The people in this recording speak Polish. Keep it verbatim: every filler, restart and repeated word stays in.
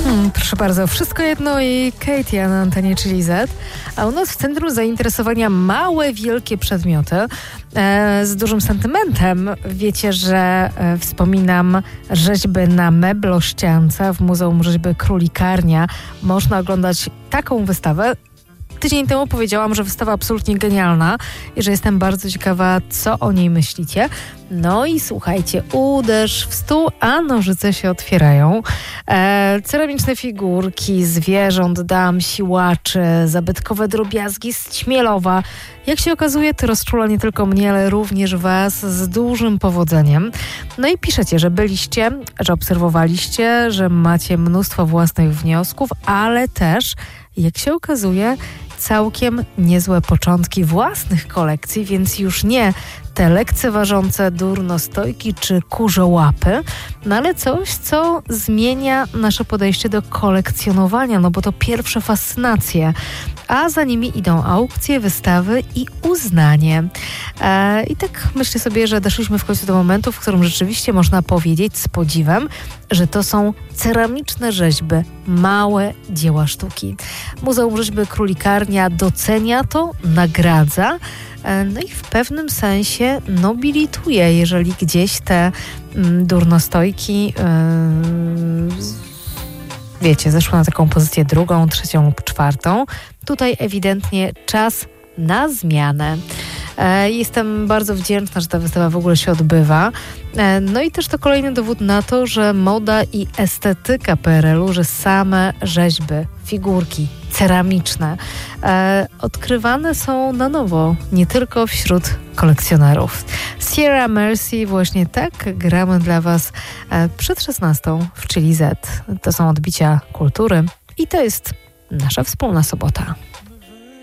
Hmm, proszę bardzo, wszystko jedno i Katie na antenie Chili Z, a u nas w centrum zainteresowania małe, wielkie przedmioty e, z dużym sentymentem. Wiecie, że e, wspominam rzeźby na meblościance w Muzeum Rzeźby Królikarnia. Można oglądać taką wystawę. Tydzień temu powiedziałam, że wystawa absolutnie genialna i że jestem bardzo ciekawa, co o niej myślicie. No i słuchajcie, uderz w stół, a nożyce się otwierają. E, ceramiczne figurki zwierząt, dam, siłaczy, zabytkowe drobiazgi z Ćmielowa. Jak się okazuje, to rozczula nie tylko mnie, ale również was z dużym powodzeniem. No i piszecie, że byliście, że obserwowaliście, że macie mnóstwo własnych wniosków, ale też, jak się okazuje, całkiem niezłe początki własnych kolekcji, więc już nie te lekceważące durnostojki czy kurzołapy, no ale coś, co zmienia nasze podejście do kolekcjonowania, no bo to pierwsze fascynacje, a za nimi idą aukcje, wystawy i uznanie. E, I tak myślę sobie, że doszliśmy w końcu do momentu, w którym rzeczywiście można powiedzieć z podziwem, że to są ceramiczne rzeźby, małe dzieła sztuki. Muzeum Rzeźby Królikarnia docenia to, nagradza, no i w pewnym sensie nobilituje, jeżeli gdzieś te mm, durnostojki yy, wiecie, zeszły na taką pozycję drugą, trzecią lub czwartą. Tutaj ewidentnie czas na zmianę. E, jestem bardzo wdzięczna, że ta wystawa w ogóle się odbywa. E, no i też to kolejny dowód na to, że moda i estetyka P R L u, że same rzeźby, figurki ceramiczne e, odkrywane są na nowo, nie tylko wśród kolekcjonerów. Sierra Mercy, właśnie tak gramy dla was e, przed szesnastą w Chili Z. To są odbicia kultury i to jest nasza wspólna sobota.